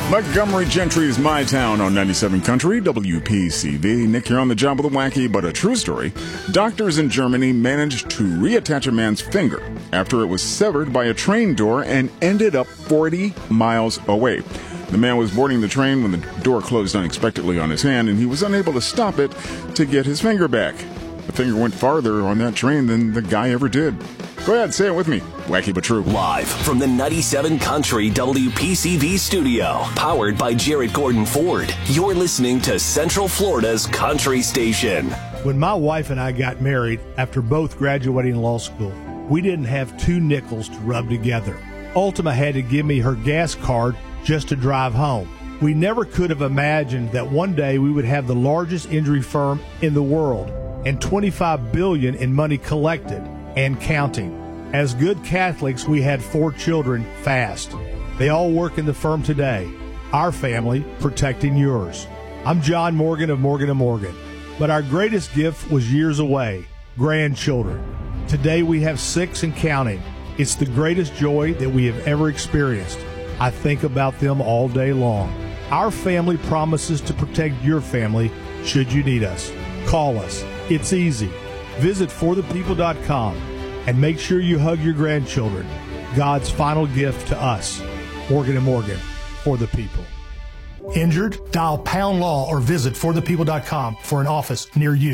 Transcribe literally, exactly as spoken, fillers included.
Montgomery Gentry's My Town on ninety-seven Country, W P C V. Nick here on the job with a wacky but a true story. Doctors in Germany managed to reattach a man's finger after it was severed by a train door and ended up forty miles away. The man was boarding the train when the door closed unexpectedly on his hand, and he was unable to stop it to get his finger back. The finger went farther on that train than the guy ever did. Go ahead, say it with me. Wacky but true. Live from the ninety-seven Country W P C V studio, powered by Jarrett Gordon Ford. You're listening to Central Florida's Country Station. When my wife and I got married after both graduating law school, we didn't have two nickels to rub together. Ultima had to give me her gas card just to drive home. We never could have imagined that one day we would have the largest injury firm in the world and twenty-five billion dollars in money collected and counting. As good Catholics, we had four children fast. They all work in the firm today. Our family protecting yours. I'm John Morgan of Morgan and Morgan, but our greatest gift was years away, grandchildren. Today we have six and counting. It's the greatest joy that we have ever experienced. I think about them all day long. Our family promises to protect your family should you need us. Call us. It's easy. Visit for the people dot com and make sure you hug your grandchildren. God's final gift to us. Morgan and Morgan, for the people. Injured? Dial Pound Law or visit for the people dot com for an office near you.